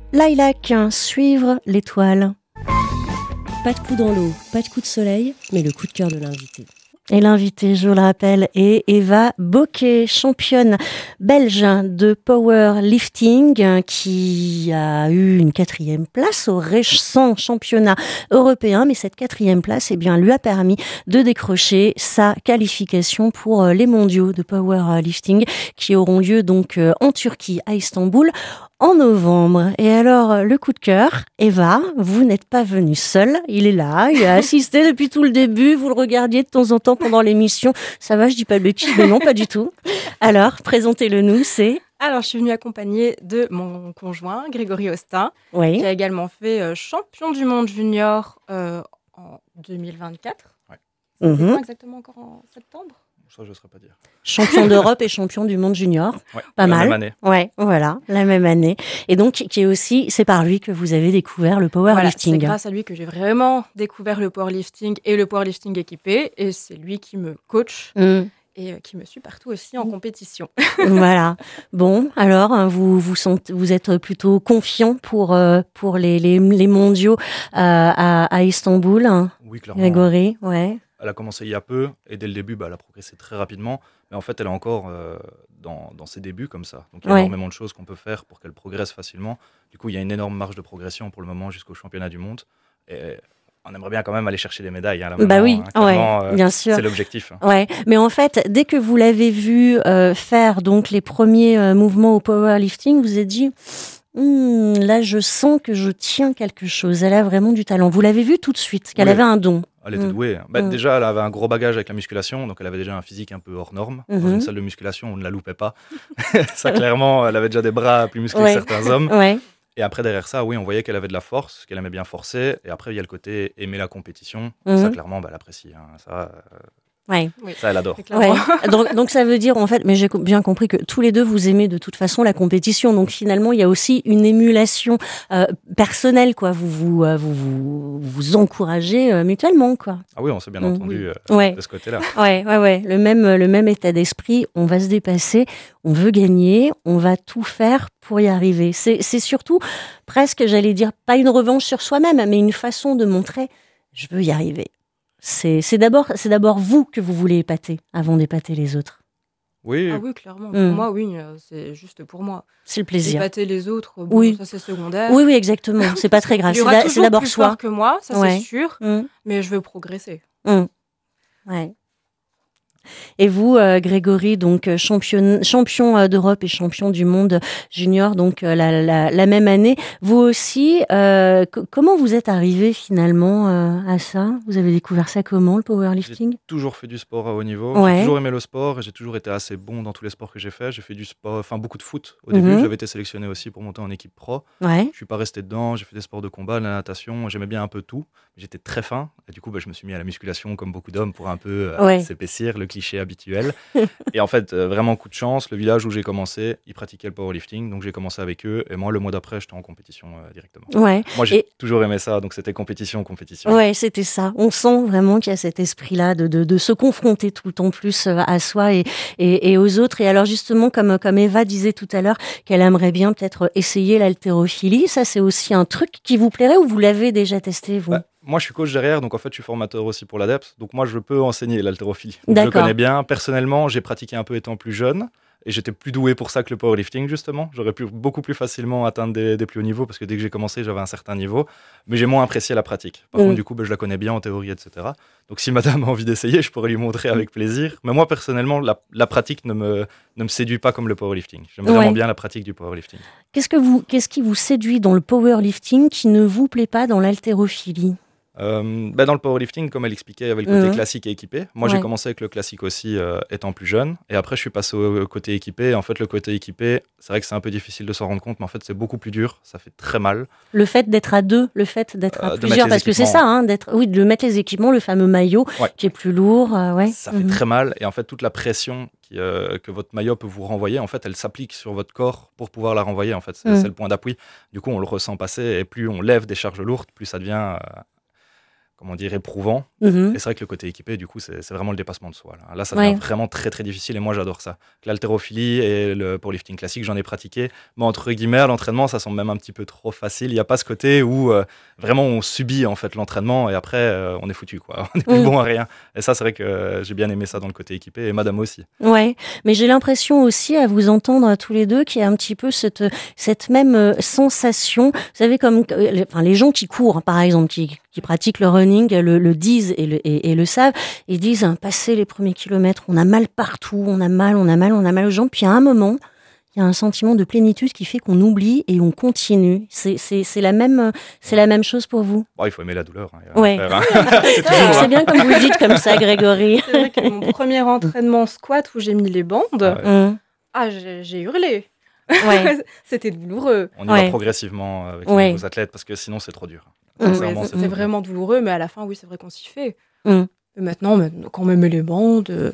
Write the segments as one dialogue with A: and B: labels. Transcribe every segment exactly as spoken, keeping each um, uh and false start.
A: Lilac, suivre l'étoile. Pas de coup dans l'eau, pas de coup de soleil, mais le coup de cœur de l'invité. Et l'invitée, je vous le rappelle, est Eva Bocquet, championne belge de powerlifting, qui a eu une quatrième place au récent championnat européen. Mais cette quatrième place, eh bien, lui a permis de décrocher sa qualification pour les mondiaux de powerlifting qui auront lieu donc en Turquie, à Istanbul, en novembre. Et alors, le coup de cœur, Eva, vous n'êtes pas venue seule. Il est là, il a assisté depuis tout le début. Vous le regardiez de temps en temps pendant l'émission. Ça va, je dis pas de bêtises, mais non, pas du tout. Alors, présentez-le nous, c'est...
B: Alors, je suis venue accompagnée de mon conjoint, Grégory Austin,
A: oui.
B: qui a également fait euh, champion du monde junior euh, en deux mille vingt-quatre.
C: Ouais.
B: C'était
A: Mm-hmm.
B: quand exactement encore en septembre?
C: Ça, je ne saurais pas dire.
A: Champion d'Europe et champion du monde junior.
C: Ouais,
A: pas
C: la
A: mal.
C: Même année.
A: Ouais, voilà, la même année. Et donc, qui est aussi, c'est par lui que vous avez découvert le powerlifting.
B: Voilà, c'est grâce à lui que j'ai vraiment découvert le powerlifting et le powerlifting équipé. Et c'est lui qui me coach
A: Mm.
B: et euh, qui me suit partout aussi en compétition.
A: Voilà. Bon, alors, vous vous, sentez, vous êtes plutôt confiant pour, euh, pour les, les, les mondiaux euh, à, à Istanbul, hein,
C: Oui, clairement.
A: Grégory, ouais.
C: Elle a commencé il y a peu, et dès le début, bah, elle a progressé très rapidement. Mais en fait, elle est encore euh, dans, dans ses débuts comme ça. Donc, il y a
A: ouais.
C: énormément de choses qu'on peut faire pour qu'elle progresse facilement. Du coup, il y a une énorme marge de progression pour le moment jusqu'au championnat du monde. Et on aimerait bien quand même aller chercher des médailles. Hein, là,
A: bah oui,
C: hein,
A: ouais,
C: euh,
A: bien sûr.
C: C'est l'objectif. Hein.
A: Ouais, mais en fait, dès que vous l'avez vu euh, faire donc les premiers euh, mouvements au powerlifting, vous vous êtes dit... Mmh, là, je sens que je tiens quelque chose. Elle a vraiment du talent. Vous l'avez vu tout de suite, qu'elle
C: oui.
A: avait un don.
C: Elle était
A: mmh.
C: douée. Bah,
A: mmh.
C: Déjà, elle avait un gros bagage avec la musculation, donc elle avait déjà un physique un peu hors norme.
A: Mmh.
C: Dans une salle de musculation, on ne la loupait pas. Ça, clairement, elle avait déjà des bras plus musclés
A: ouais.
C: que certains hommes.
A: Ouais.
C: Et après, derrière ça, oui, on voyait qu'elle avait de la force, qu'elle aimait bien forcer. Et après, il y a le côté aimer la compétition.
A: Mmh.
C: Ça, clairement, bah, elle apprécie. Hein. Ça, euh...
A: Ouais.
B: Oui.
C: Ça, elle adore.
A: Ouais. donc, donc, ça veut dire, en fait, mais j'ai bien compris que tous les deux, vous aimez de toute façon la compétition. Donc, finalement, il y a aussi une émulation euh, personnelle, quoi. Vous vous, euh, vous, vous, vous encouragez euh, mutuellement, quoi.
C: Ah oui, on s'est bien
A: mmh.
C: entendu euh,
A: ouais.
C: de ce côté-là.
A: Ouais, ouais, ouais. Le même, le même état d'esprit. On va se dépasser, on veut gagner, on va tout faire pour y arriver. C'est, c'est surtout presque, j'allais dire, pas une revanche sur soi-même, mais une façon de montrer, je veux y arriver. C'est, c'est, d'abord, c'est d'abord vous que vous voulez épater avant d'épater les autres.
C: Oui.
B: Ah oui, clairement.
A: Mmh.
B: Pour moi, oui, c'est juste pour moi.
A: C'est le plaisir.
B: Épater les autres, bon,
A: oui.
B: ça c'est secondaire.
A: Oui, oui, exactement. C'est pas très grave.
B: Il y aura
A: c'est,
B: toujours
A: c'est d'abord
B: plus
A: soi.
B: fort que moi, ça
A: ouais.
B: c'est sûr.
A: Mmh.
B: Mais je veux progresser.
A: Mmh. Ouais. Et vous, euh, Grégory, donc champion, champion d'Europe et champion du monde junior, donc euh, la, la, la même année. Vous aussi, euh, c- comment vous êtes arrivé finalement euh, à ça? Vous avez découvert ça comment, le powerlifting?
C: J'ai toujours fait du sport à haut niveau.
A: ouais.
C: J'ai toujours aimé le sport et j'ai toujours été assez bon dans tous les sports que j'ai fait. J'ai fait du sport, enfin beaucoup de foot au
A: mm-hmm.
C: début. J'avais été sélectionné aussi pour monter en équipe pro.
A: Ouais.
C: Je suis pas resté dedans. J'ai fait des sports de combat, de la natation. J'aimais bien un peu tout. J'étais très fin et du coup, bah, je me suis mis à la musculation comme beaucoup d'hommes pour un peu euh,
A: ouais.
C: s'épaissir, le cliché habituel. Et en fait, euh, vraiment coup de chance, le village où j'ai commencé, ils pratiquaient le powerlifting, donc j'ai commencé avec eux. Et moi, le mois d'après, j'étais en compétition euh, directement.
A: Ouais.
C: Moi, j'ai
A: et...
C: toujours aimé ça, donc c'était compétition, compétition.
A: Ouais, c'était ça. On sent vraiment qu'il y a cet esprit-là de, de, de se confronter tout le temps plus à soi et, et, et aux autres. Et alors justement, comme, comme Eva disait tout à l'heure, qu'elle aimerait bien peut-être essayer l'haltérophilie, ça c'est aussi un truc qui vous plairait ou vous l'avez déjà testé, vous?
C: Bah, moi, je suis coach derrière, donc en fait, je suis formateur aussi pour l'Adepte. Donc moi, je peux enseigner l'haltérophilie. Je le connais bien. Personnellement, j'ai pratiqué un peu étant plus jeune. Et j'étais plus doué pour ça que le powerlifting, justement. J'aurais pu beaucoup plus facilement atteindre des, des plus hauts niveaux, parce que dès que j'ai commencé, j'avais un certain niveau. Mais j'ai moins apprécié la pratique. Par mmh. contre, du coup, bah, je la connais bien en théorie, et cetera. Donc si madame a envie d'essayer, je pourrais lui montrer avec plaisir. Mais moi, personnellement, la, la pratique ne me, ne me séduit pas comme le powerlifting. J'aime ouais. vraiment bien la pratique du powerlifting.
A: Qu'est-ce, que vous, qu'est-ce qui vous séduit dans le powerlifting qui ne vous plaît pas dans l'haltérophilie?
C: Euh, bah dans le powerlifting, comme elle expliquait, il y avait le côté mmh. classique et équipé. Moi, ouais. j'ai commencé avec le classique aussi, euh, étant plus jeune. Et après, je suis passé au côté équipé. Et en fait, le côté équipé, c'est vrai que c'est un peu difficile de s'en rendre compte, mais en fait, c'est beaucoup plus dur. Ça fait très mal.
A: Le fait d'être à deux, le fait d'être à
C: euh,
A: plusieurs, parce que c'est ça, hein, d'être, oui, de mettre les équipements, le fameux maillot ouais. qui est plus lourd. Euh, ouais.
C: Ça mmh. fait très mal. Et en fait, toute la pression qui, euh, que votre maillot peut vous renvoyer, en fait, elle s'applique sur votre corps pour pouvoir la renvoyer. En fait, c'est, mmh. c'est le point d'appui. Du coup, on le ressent passer. Et plus on lève des charges lourdes, plus ça devient... Euh, comment dire, éprouvant.
A: Mm-hmm.
C: Et c'est vrai que le côté équipé, du coup, c'est, c'est vraiment le dépassement de soi. Là, là ça devient ouais. vraiment très, très difficile et moi, j'adore ça. L'haltérophilie et le powerlifting classique, j'en ai pratiqué. Mais entre guillemets, à l'entraînement, ça semble même un petit peu trop facile. Il n'y a pas ce côté où euh, vraiment on subit en fait l'entraînement et après, euh, on est foutu, quoi. On n'est plus mm. bon à rien. Et ça, c'est vrai que euh, j'ai bien aimé ça dans le côté équipé et madame aussi.
A: Ouais, mais j'ai l'impression aussi, à vous entendre tous les deux, qu'il y a un petit peu cette, cette même euh, sensation. Vous savez, comme euh, les, enfin, les gens qui courent, par exemple, qui qui pratiquent le running, le, le disent et le, et, et le savent, ils disent, hein, passer les premiers kilomètres, on a mal partout, on a mal, on a mal, on a mal aux jambes, puis à un moment, il y a un sentiment de plénitude qui fait qu'on oublie et on continue. C'est, c'est, c'est, la, même, c'est la même chose pour vous?
C: Bon, il faut aimer la douleur. Hein,
A: ouais.
C: faire, hein.
A: c'est, c'est, c'est bien comme vous le dites comme ça, Grégory.
B: C'est vrai que mon premier entraînement squat où j'ai mis les bandes,
C: ouais.
A: mmh.
B: ah, j'ai, j'ai hurlé.
A: Ouais.
B: C'était douloureux.
C: On y
A: ouais.
C: va progressivement avec
A: ouais.
C: les nouveaux athlètes parce que sinon c'est trop dur.
B: Mmh. Ouais, c'est, c'est vraiment douloureux, mais à la fin, oui, c'est vrai qu'on s'y fait.
A: Mmh.
B: Et maintenant, maintenant, quand on me met les bandes, euh,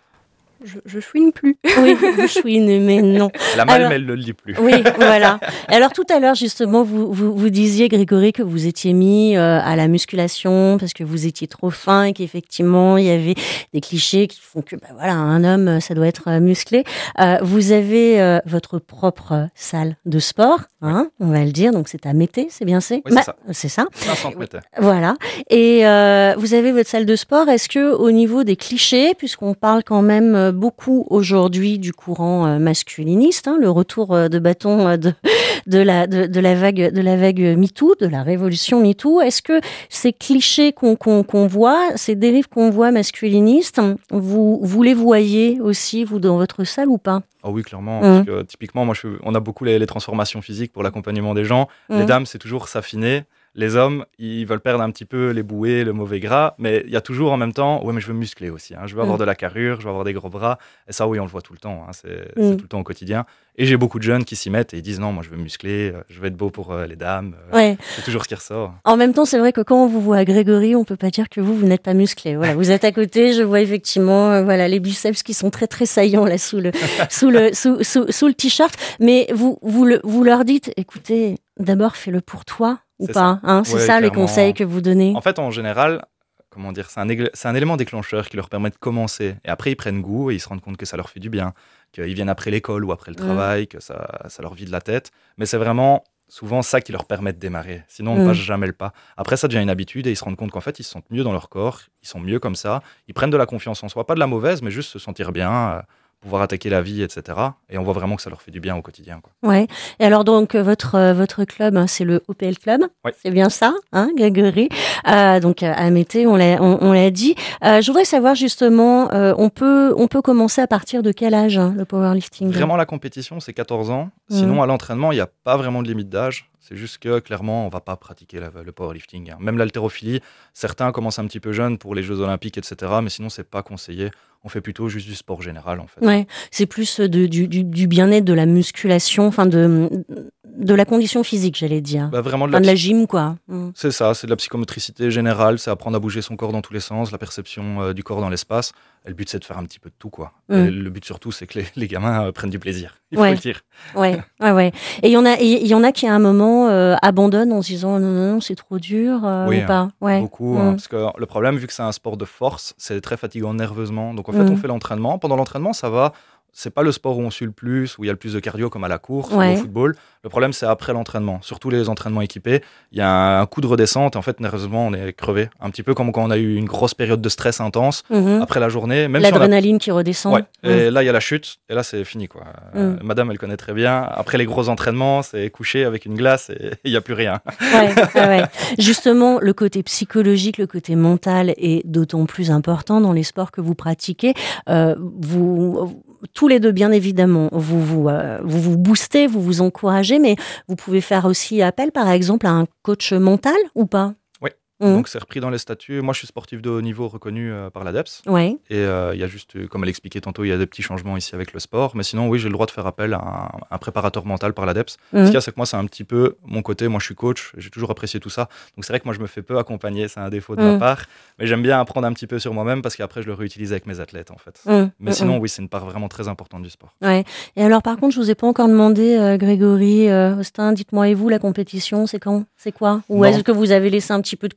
B: je, je chouine plus.
A: Oui, vous chouinez, mais non.
C: Elle a mal, alors, mais elle ne le dit plus.
A: Oui, voilà. Alors tout à l'heure, justement, vous, vous, vous disiez, Grégory, que vous étiez mis euh, à la musculation parce que vous étiez trop fin et qu'effectivement, il y avait des clichés qui font que, bah, voilà, un homme, ça doit être musclé. Euh, vous avez euh, votre propre salle de sport, hein, on va le dire, donc c'est à Mété, c'est bien c'est
C: Oui, c'est ça.
A: C'est ça.
C: cinq cents Mété.
A: Voilà. Et euh, vous avez votre salle de sport. Est-ce que au niveau des clichés, puisqu'on parle quand même beaucoup aujourd'hui du courant euh, masculiniste, hein, le retour euh, de bâton euh, de, de, la, de, de la vague, de la vague MeToo, de la révolution MeToo, est-ce que ces clichés qu'on, qu'on, qu'on voit, ces dérives qu'on voit masculinistes, vous, vous les voyez aussi, vous, dans votre salle ou pas?
C: Ah oui, clairement.
A: Mmh.
C: Parce que, typiquement, moi, je, on a beaucoup les, les transformations physiques pour l'accompagnement des gens. Mmh. Les dames, c'est toujours s'affiner. Les hommes, ils veulent perdre un petit peu les bouées, le mauvais gras, mais il y a toujours en même temps, ouais, mais je veux muscler aussi, hein, je veux avoir mmh. de la carrure, je veux avoir des gros bras, et ça, oui, on le voit tout le temps, hein, c'est, mmh. c'est tout le temps au quotidien. Et j'ai beaucoup de jeunes qui s'y mettent et ils disent non, moi je veux muscler, je veux être beau pour euh, les dames, euh,
A: ouais.
C: c'est toujours ce qui ressort.
A: En même temps, c'est vrai que quand on vous voit à Grégory, on peut pas dire que vous, vous n'êtes pas musclé. Voilà, vous êtes à côté, je vois effectivement, euh, voilà, les biceps qui sont très très saillants là sous le sous le sous, sous, sous le t-shirt, mais vous vous le, vous leur dites, écoutez, d'abord fais-le pour toi. Ou
C: c'est
A: pas, hein, c'est
C: ouais,
A: ça
C: clairement.
A: Les conseils que vous donnez.
C: En fait, en général, comment dire, c'est un, égl- c'est un élément déclencheur qui leur permet de commencer. Et après, ils prennent goût et ils se rendent compte que ça leur fait du bien, qu'ils viennent après l'école ou après le travail, mmh. que ça, ça leur vide la tête. Mais c'est vraiment souvent ça qui leur permet de démarrer. Sinon, on ne mmh. passe jamais le pas. Après, ça devient une habitude et ils se rendent compte qu'en fait, ils se sentent mieux dans leur corps, ils sont mieux comme ça, ils prennent de la confiance en soi, pas de la mauvaise, mais juste se sentir bien. Euh, pouvoir attaquer la vie, et cetera. Et on voit vraiment que ça leur fait du bien au quotidien, quoi.
A: Ouais. Et alors donc votre euh, votre club, hein, c'est le O P L Club,
C: ouais.
A: C'est bien ça, hein, Grégory. Euh, donc à Mété, on l'a on, on l'a dit. Euh, je voudrais savoir justement, euh, on peut on peut commencer à partir de quel âge, hein, le powerlifting?
C: Vraiment, la compétition, c'est quatorze ans. Sinon, mmh. à l'entraînement, il n'y a pas vraiment de limite d'âge. C'est juste que, clairement, on ne va pas pratiquer la, le powerlifting. Hein. Même l'haltérophilie, certains commencent un petit peu jeunes pour les Jeux Olympiques, et cetera. Mais sinon, ce n'est pas conseillé. On fait plutôt juste du sport général, en fait.
A: Ouais, c'est plus de, du, du, du bien-être, de la musculation, enfin de, de la condition physique, j'allais dire.
C: Bah, vraiment de,
A: enfin,
C: la...
A: de la gym, quoi. Mmh.
C: C'est ça, c'est de la psychomotricité générale, c'est apprendre à bouger son corps dans tous les sens, la perception euh, du corps dans l'espace. Et le but, c'est de faire un petit peu de tout, quoi. Mmh. Et le but surtout, c'est que les, les gamins euh, prennent du plaisir. Il faut
A: ouais.
C: le dire.
A: Ouais, ouais, ouais. Et il y en a, il y en a qui à un moment euh, abandonnent en se disant non, non, non, c'est trop dur, euh,
C: oui,
A: ou pas.
C: Hein,
A: ouais.
C: Beaucoup,
A: mmh.
C: hein, parce que le problème, vu que c'est un sport de force, c'est très fatigant nerveusement. Donc en fait,
A: mmh.
C: on fait l'entraînement. Pendant l'entraînement, ça va. C'est pas le sport où on sue le plus, où il y a le plus de cardio comme à la course
A: ouais.
C: ou au football. Le problème, c'est après l'entraînement. Surtout les entraînements équipés, il y a un coup de redescente. Et en fait, nerveusement, on est crevé. Un petit peu comme quand on a eu une grosse période de stress intense
A: mmh.
C: après la journée. Même
A: L'adrénaline
C: si on a...
A: qui redescend.
C: Ouais.
A: mmh.
C: Et là, il y a la chute. Et là, c'est fini, quoi.
A: mmh.
C: Euh, madame, elle connaît très bien. Après les gros entraînements, c'est coucher avec une glace et il n'y a plus rien.
A: Ouais, ouais, ouais. Justement, le côté psychologique, le côté mental est d'autant plus important dans les sports que vous pratiquez. Euh, vous... Tous les deux, bien évidemment, vous vous, euh, vous vous boostez, vous vous encouragez, mais vous pouvez faire aussi appel, par exemple, à un coach mental ou pas?
C: Oui, mmh. donc c'est repris dans les statuts. Moi, je suis sportif de haut niveau reconnu euh, par l'ADEPS.
A: Ouais.
C: Et il euh, y a juste, comme elle expliquait tantôt, il y a des petits changements ici avec le sport. Mais sinon, oui, j'ai le droit de faire appel à un, un préparateur mental par l'ADEPS. Mmh. Ce qu'il y a, c'est que moi, c'est un petit peu mon côté. Moi, je suis coach. J'ai toujours apprécié tout ça. Donc, c'est vrai que moi, je me fais peu accompagner. C'est un défaut de mmh. ma part. Mais j'aime bien apprendre un petit peu sur moi-même parce qu'après, je le réutilise avec mes athlètes, en fait. Mmh. Mais mmh. sinon, oui, c'est une part vraiment très importante du sport.
A: Ouais. Et alors, par contre, je vous ai pas encore demandé, euh, Grégory, euh, Austin, dites-moi, et vous, la compétition, c'est quand? C'est quoi? Ou non. Est-ce que vous avez laissé un petit peu de côté?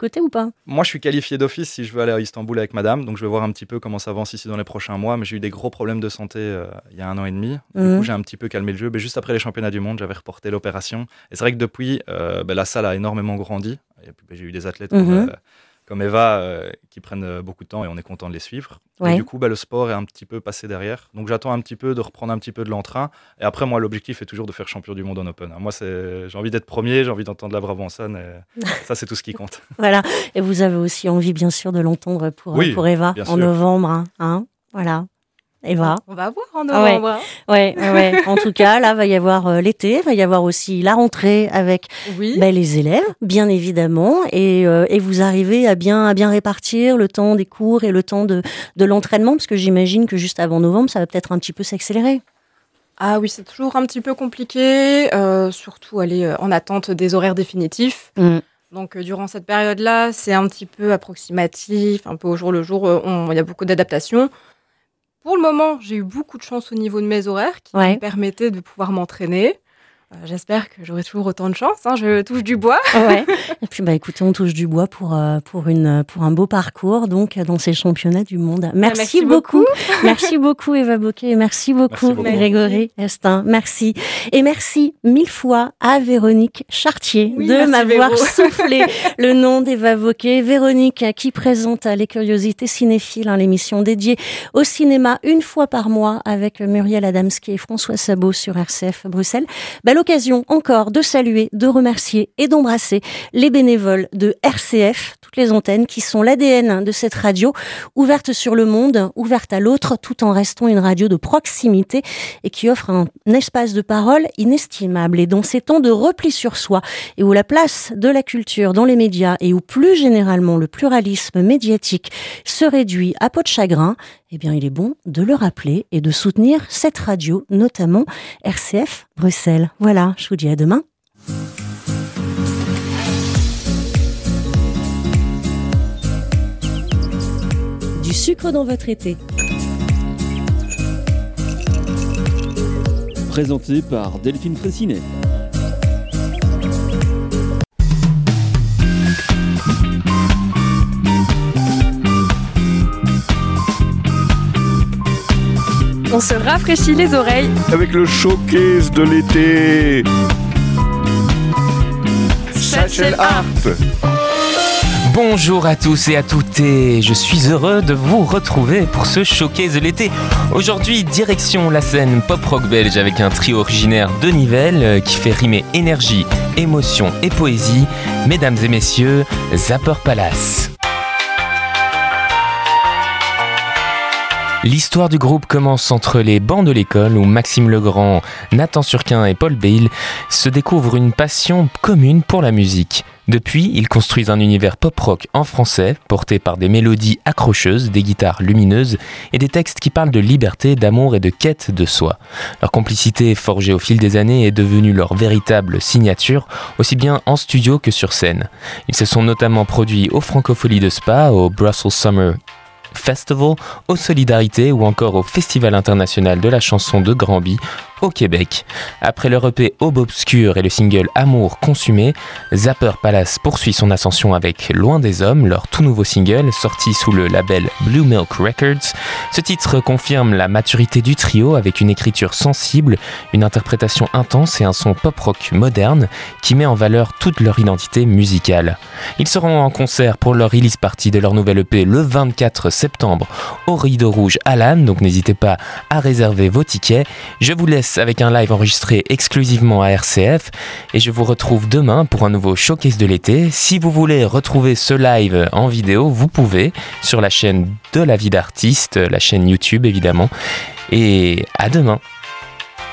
A: côté ou pas ?
C: Moi, je suis qualifié d'office si je veux aller à Istanbul avec madame, donc je vais voir un petit peu comment ça avance ici dans les prochains mois, mais j'ai eu des gros problèmes de santé euh, il y a un an et demi. Du mmh. coup, j'ai un petit peu calmé le jeu. Mais juste après les championnats du monde, j'avais reporté l'opération. Et c'est vrai que depuis, euh, ben, la salle a énormément grandi. Et puis, ben, j'ai eu des athlètes mmh. comme, euh, comme Eva euh, qui prennent euh, beaucoup de temps et on est content de les suivre. Ouais. Et du coup, ben, le sport est un petit peu passé derrière. Donc, j'attends un petit peu de reprendre un petit peu de l'entrain. Et après, moi, l'objectif est toujours de faire champion du monde en Open. Moi, c'est... j'ai envie d'être premier, j'ai envie d'entendre la Brabançonne. Et ça, c'est tout ce qui compte.
A: Voilà. Et vous avez aussi envie, bien sûr, de l'entendre pour, oui, pour Eva en sûr. novembre. Hein, hein voilà. Eva.
B: On va voir en novembre.
A: Ah ouais. Ouais, ouais. En tout cas, là, va y avoir euh, l'été, va y avoir aussi la rentrée avec oui. bah, les élèves, bien évidemment, et, euh, et vous arrivez à bien, à bien répartir le temps des cours et le temps de, de l'entraînement, parce que j'imagine que juste avant novembre, ça va peut-être un petit peu s'accélérer.
B: Ah oui, c'est toujours un petit peu compliqué, euh, surtout aller en attente des horaires définitifs. Mmh. Donc, euh, durant cette période-là, c'est un petit peu approximatif, un peu au jour le jour, il y a beaucoup d'adaptations. Pour le moment, j'ai eu beaucoup de chance au niveau de mes horaires qui ouais. me permettaient de pouvoir m'entraîner. Euh, j'espère que j'aurai toujours autant de chance. Hein, je touche du bois.
A: Ouais. Et puis, bah, écoutez, on touche du bois pour, euh, pour, une, pour un beau parcours donc, dans ces championnats du monde. Merci, merci beaucoup. beaucoup. Merci beaucoup, Eva Bocquet. Merci beaucoup, merci beaucoup. Grégory Estin. Merci. Et merci mille fois à Véronique Chartier oui, de m'avoir Véro. soufflé le nom d'Eva Bocquet. Véronique qui présente Les Curiosités Cinéphiles, hein, l'émission dédiée au cinéma une fois par mois avec Muriel Adamski et François Sabot sur R C F Bruxelles. Bah, l'occasion encore de saluer, de remercier et d'embrasser les bénévoles de R C F, toutes les antennes qui sont l'A D N de cette radio, ouverte sur le monde, ouverte à l'autre, tout en restant une radio de proximité et qui offre un espace de parole inestimable. Et dans ces temps de repli sur soi et où la place de la culture dans les médias et où plus généralement le pluralisme médiatique se réduit à peau de chagrin, eh bien il est bon de le rappeler et de soutenir cette radio, notamment R C F Bruxelles. Voilà, je vous dis à demain. Du sucre dans votre été.
D: Présenté par Delphine Fraissinet.
B: On se rafraîchit les oreilles
E: avec le showcase de l'été. Satchel Art.
F: Bonjour à tous et à toutes et je suis heureux de vous retrouver pour ce showcase de l'été. Aujourd'hui, direction la scène pop-rock belge avec un trio originaire de Nivelles qui fait rimer énergie, émotion et poésie. Mesdames et messieurs, Zapper Palace. L'histoire du groupe commence entre les bancs de l'école où Maxime Legrand, Nathan Surquin et Paul Bale se découvrent une passion commune pour la musique. Depuis, ils construisent un univers pop-rock en français, porté par des mélodies accrocheuses, des guitares lumineuses et des textes qui parlent de liberté, d'amour et de quête de soi. Leur complicité, forgée au fil des années, est devenue leur véritable signature, aussi bien en studio que sur scène. Ils se sont notamment produits au Francophonie de Spa, au Brussels Summer Festival, aux Solidarités ou encore au Festival international de la chanson de Granby au Québec. Après leur E P Aube Obscure et le single Amour consumé, Zapper Palace poursuit son ascension avec Loin des Hommes, leur tout nouveau single sorti sous le label Blue Milk Records. Ce titre confirme la maturité du trio avec une écriture sensible, une interprétation intense et un son pop-rock moderne qui met en valeur toute leur identité musicale. Ils seront en concert pour leur release party de leur nouvelle E P le vingt-quatre septembre au Rideau Rouge à Lannes, donc n'hésitez pas à réserver vos tickets. Je vous laisse avec un live enregistré exclusivement à R C F et je vous retrouve demain pour un nouveau showcase de l'été. Si vous voulez retrouver ce live en vidéo, vous pouvez sur la chaîne de La Vie d'Artiste, la chaîne YouTube évidemment. Et à demain.